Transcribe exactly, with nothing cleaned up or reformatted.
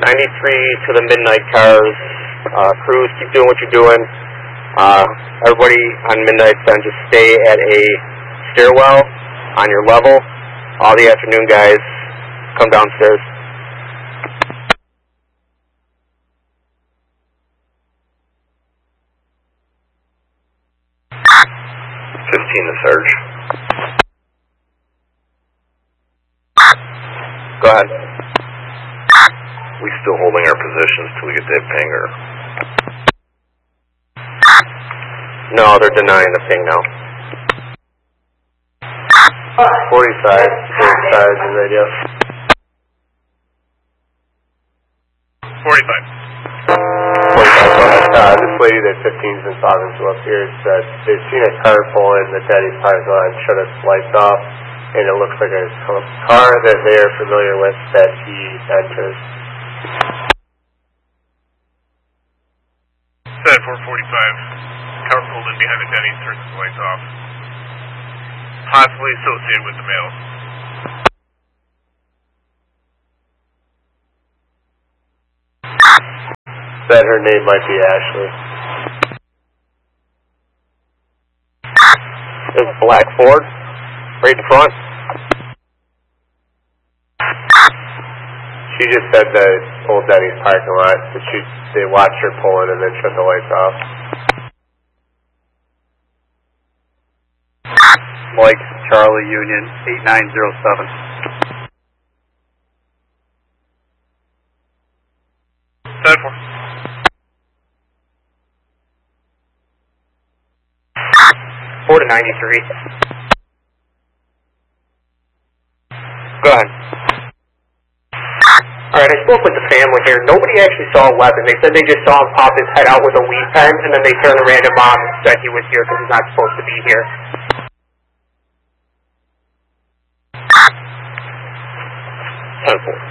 ninety-three to the midnight cars. Uh, crews, keep doing what you're doing. Uh, everybody on midnight, then just stay at a stairwell on your level. All the afternoon guys, come downstairs. fifteen to surge. Go ahead. We still holding our positions till we get that ping, or? No, they're denying the ping now. forty-five, forty-five, your radio. forty-five. forty-five, go ahead. Uh, this lady that fifteen's been talking to up here said they've seen a car pull in the Daddy's parking lot and shut its lights off, and it looks like a car that they are familiar with that he enters. Set four forty-five. Car pulled in behind the Denny's, turns its lights off. Possibly associated with the male. Said her name might be Ashley. There's a black Ford, right in front. She just said the old Denny's parking lot, that she, they watched her pull in and then shut the lights off. Mike, Charlie Union, eight nine zero seven. Set four. four to ninety-three. Go ahead. Alright, I spoke with the family here. Nobody actually saw a weapon. They said they just saw him pop his head out with a weed pen, and then they turned the random mom and said he was here because he's not supposed to be here. ten four.